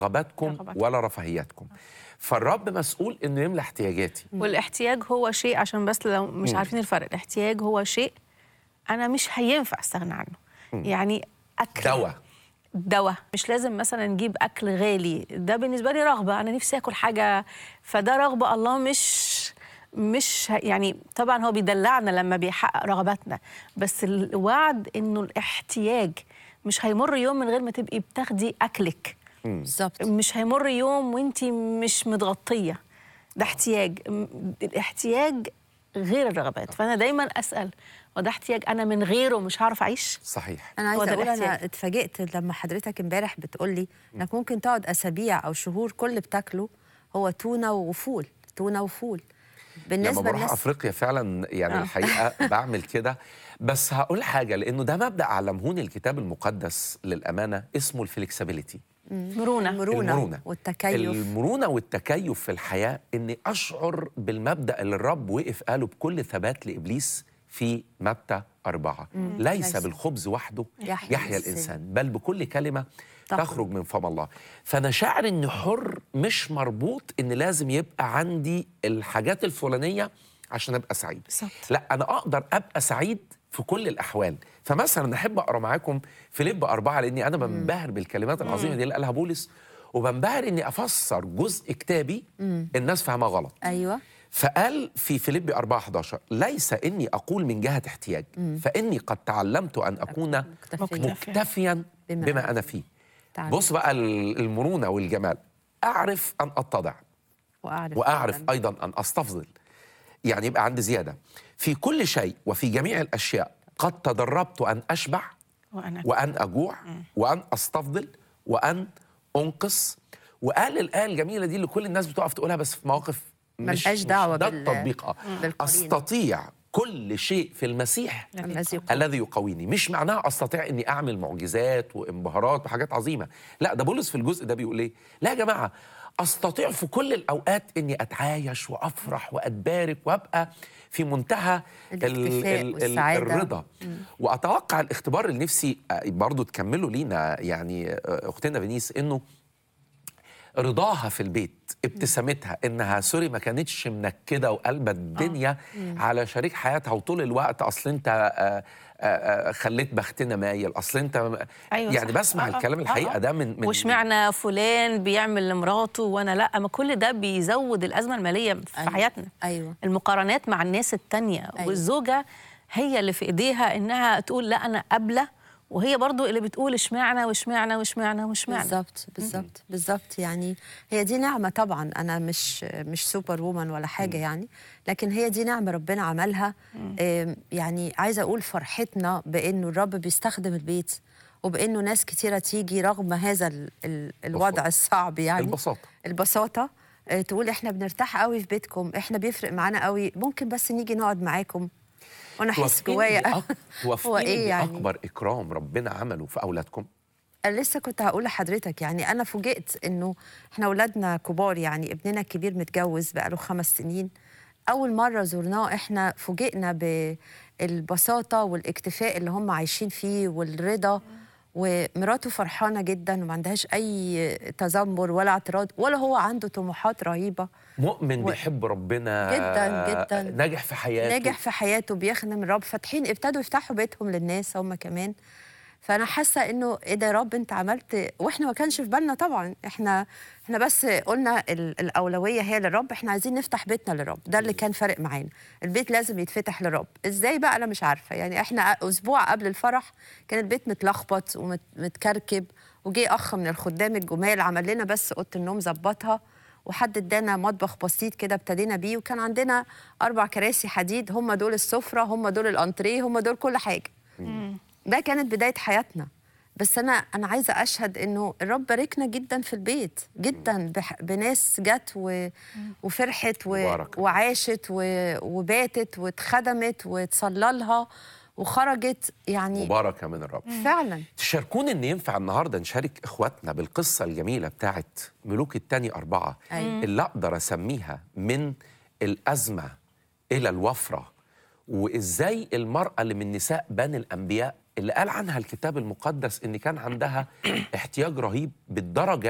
رغباتكم ولا رفاهياتكم. فالرب مسؤول انه يملى احتياجاتي. والاحتياج هو شيء، عشان بس لو مش عارفين الفرق، الاحتياج هو شيء انا مش هينفع استغنى عنه. يعني اكل، دواء، مش لازم مثلا نجيب اكل غالي، ده بالنسبه لي رغبه، انا نفسي اكل حاجه، فده رغبه. الله مش يعني طبعا هو بيدلعنا لما بيحقق رغباتنا، بس الوعد انه الاحتياج مش هيمر يوم من غير ما تبقي بتاخدي اكلك. بالظبط. مش هيمر يوم وانتي مش متغطيه. ده احتياج. الاحتياج غير الرغبات. فانا دايما اسال، وده احتياج انا من غيره مش هعرف اعيش؟ صحيح. انا عايزه اقول انا اتفاجئت لما حضرتك امبارح بتقولي انك ممكن تقعد اسابيع او شهور كل بتاكله هو تونه وفول، تونه وفول. بالنسبه لما بروح افريقيا فعلا يعني الحقيقه بعمل كده. بس هقول حاجه، لانه ده مبدا علمهوني الكتاب المقدس للامانه، اسمه الفلكسبيليتي. المرونه والتكيف في الحياه، اني اشعر بالمبدا اللي الرب وقف قاله بكل ثبات لابليس في متى 4. ليس بالخبز وحده يحيى الانسان، بل بكل كلمه تخرج من فم الله. فانا شاعر اني حر، مش مربوط ان لازم يبقى عندي الحاجات الفلانيه عشان ابقى سعيد. لا، انا اقدر ابقى سعيد في كل الاحوال. فمثلا احب اقرا معاكم فيليب 4، لاني انا بنبهر بالكلمات العظيمه دي اللي قالها بولس، وبنبهر اني افسر جزء كتابي الناس فاهمه غلط. ايوه. فقال في فيليب 4:11: ليس اني اقول من جهه احتياج، فاني قد تعلمت ان اكون مكتفيا بما انا فيه. بص بقى المرونه والجمال. اعرف ان اتضع، واعرف ايضا ان استفضل. يعني يبقى عندي زياده في كل شيء وفي جميع الاشياء. قد تدربت ان اشبع وان اجوع وان استفضل وان انقص. وقال الايه الجميله دي اللي كل الناس بتقف تقولها بس في مواقف مش دعوه ده التطبيق. استطيع كل شيء في المسيح الذي يقويني. مش معناها استطيع اني اعمل معجزات وانبهارات وحاجات عظيمه، لا. ده بولس في الجزء ده بيقول ايه؟ لا يا جماعه، استطيع في كل الاوقات اني اتعايش وافرح واتبارك وابقى في منتهى الرضا. واتوقع الاختبار اللي نفسي برضو تكملوا لينا يعني اختنا فينيس، انه رضاها في البيت، ابتسامتها، انها ما كانتش منكده وقلبة الدنيا على شريك حياتها، وطول الوقت اصل انت خليت بختنا مايل، اصل انت أيوة يعني بسمع الكلام الحقيقه ده من واشمعنى فلان بيعمل لمراته وانا لا. ما كل ده بيزود الازمه الماليه في حياتنا. المقارنات مع الناس التانية. والزوجه هي اللي في ايديها انها تقول لا انا قابله، وهي برضو اللي بتقول اشمعنى واشمعنى واشمعنى واشمعنى. بالظبط. يعني هي دي نعمة طبعا. أنا مش سوبر وومن ولا حاجة يعني، لكن هي دي نعمة ربنا عملها. يعني عايزة أقول فرحتنا بأنه الرب بيستخدم البيت، وبأنه ناس كتيرة تيجي رغم هذا الوضع الصعب. يعني البساطة تقول إحنا بنرتاح قوي في بيتكم، إحنا بيفرق معانا قوي، ممكن بس نيجي نقعد معاكم وانا احس جوايا هو ايه يعني اكبر اكرام ربنا عمله في اولادكم. أنا لسه كنت هقول لحضرتك، يعني انا فوجئت انه احنا اولادنا كبار. يعني ابننا الكبير متجوز بقاله 5 سنين. اول مره زرناه احنا فوجئنا بالبساطه والاكتفاء اللي هم عايشين فيه والرضا. ومراته فرحانه جدا وما عندهاش اي تذمر ولا اعتراض، ولا هو عنده طموحات رهيبه. مؤمن بيحب ربنا جدا، ناجح في حياته بيخدم الرب. ابتدوا يفتحوا بيتهم للناس هم كمان. فانا حاسه انه ايه ده يا رب انت عملت، واحنا ما كانش في بالنا طبعا. احنا بس قلنا الاولويه هي للرب، احنا عايزين نفتح بيتنا للرب. ده اللي كان فارق معانا، البيت لازم يتفتح للرب. ازاي بقى انا مش عارفه. يعني احنا اسبوع قبل الفرح كان البيت متلخبط ومتكركب، وجي اخ من الخدام الجمال عمل لنا بس اوضه النوم ظبطها، وحد ادانا مطبخ بسيط كده ابتدينا بيه. وكان عندنا 4 كراسي حديد، هم دول السفره، هم دول الانتريه، هم دول كل حاجه. ده كانت بداية حياتنا. بس أنا عايزة أشهد إنه الرب باركنا جدا في البيت، جدا بناس جت وفرحت وعاشت وباتت واتخدمت واتصلى لها وخرجت. يعني مباركة من الرب فعلا. تشاركوني إن ينفع النهاردة نشارك إخواتنا بالقصة الجميلة بتاعت ملوك الثاني 4 اللي أقدر أسميها من الأزمة إلى الوفرة، وإزاي المرأة اللي من نساء بني الأنبياء اللي قال عنها الكتاب المقدس إن كان عندها احتياج رهيب بالدرجة